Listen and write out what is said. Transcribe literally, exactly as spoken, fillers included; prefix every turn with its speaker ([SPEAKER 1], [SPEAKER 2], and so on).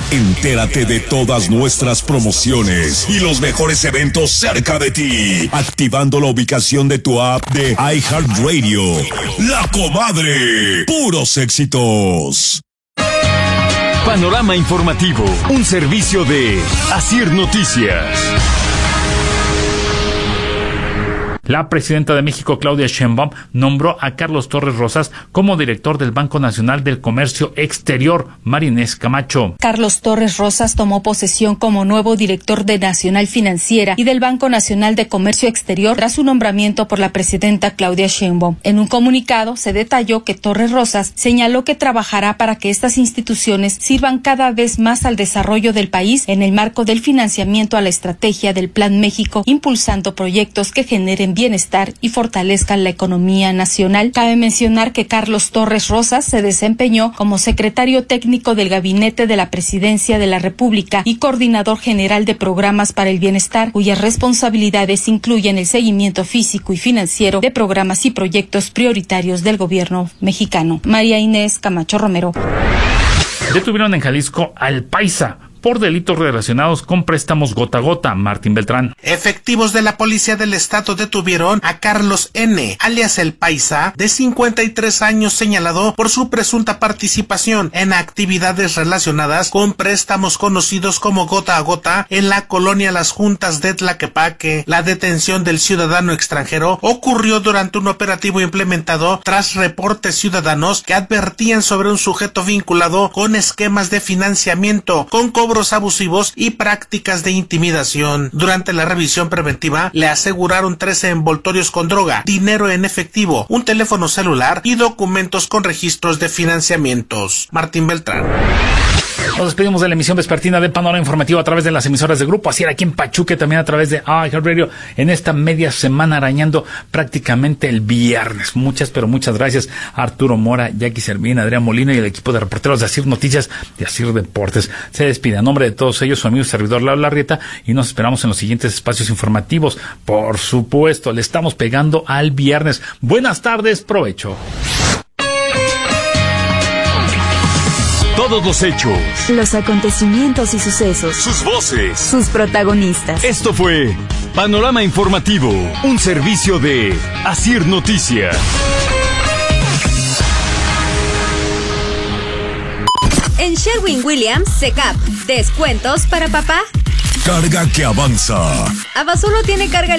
[SPEAKER 1] Entérate de todas nuestras promociones y los mejores eventos cerca de ti, activando la ubicación de tu app de iHeartRadio. La Comadre, puros éxitos.
[SPEAKER 2] Panorama informativo, un servicio de Asir Noticias.
[SPEAKER 3] La presidenta de México, Claudia Sheinbaum, nombró a Carlos Torres Rosas como director del Banco Nacional del Comercio Exterior. María Inés Camacho.
[SPEAKER 4] Carlos Torres Rosas tomó posesión como nuevo director de Nacional Financiera y del Banco Nacional de Comercio Exterior tras su nombramiento por la presidenta Claudia Sheinbaum. En un comunicado se detalló que Torres Rosas señaló que trabajará para que estas instituciones sirvan cada vez más al desarrollo del país en el marco del financiamiento a la estrategia del Plan México, impulsando proyectos que generen bienestar y fortalezcan la economía nacional. Cabe mencionar que Carlos Torres Rosas se desempeñó como secretario técnico del Gabinete de la Presidencia de la República y coordinador general de programas para el bienestar, cuyas responsabilidades incluyen el seguimiento físico y financiero de programas y proyectos prioritarios del gobierno mexicano. María Inés Camacho Romero.
[SPEAKER 3] Detuvieron en Jalisco al Paisa por delitos relacionados con préstamos gota a gota. Martín Beltrán.
[SPEAKER 5] Efectivos de la Policía del Estado detuvieron a Carlos N., alias El Paisa, de cincuenta y tres años, señalado por su presunta participación en actividades relacionadas con préstamos conocidos como gota a gota en la colonia Las Juntas de Tlaquepaque. La detención del ciudadano extranjero ocurrió durante un operativo implementado tras reportes ciudadanos que advertían sobre un sujeto vinculado con esquemas de financiamiento, con cobros abusivos y prácticas de intimidación. Durante la revisión preventiva le aseguraron trece envoltorios con droga, dinero en efectivo, un teléfono celular y documentos con registros de financiamientos. Martín Beltrán.
[SPEAKER 3] Nos despedimos de la emisión vespertina de Panorama Informativo a través de las emisoras de Grupo Asir aquí en Pachuca, también a través de iHeartRadio en esta media semana, arañando prácticamente el viernes. Muchas, pero muchas gracias a Arturo Mora, Jackie Servín, Adrián Molina y el equipo de reporteros de Asir Noticias, de Asir Deportes. Se despide a nombre de todos ellos su amigo y servidor Lalo Larrieta y nos esperamos en los siguientes espacios informativos. Por supuesto, le estamos pegando al viernes. Buenas tardes, provecho.
[SPEAKER 2] Todos los hechos,
[SPEAKER 6] los acontecimientos y sucesos,
[SPEAKER 2] sus voces,
[SPEAKER 6] sus protagonistas.
[SPEAKER 2] Esto fue Panorama Informativo, un servicio de Asir Noticias.
[SPEAKER 7] En Sherwin-Williams, Secap, descuentos para papá.
[SPEAKER 1] Carga que avanza.
[SPEAKER 7] Abasolo tiene carga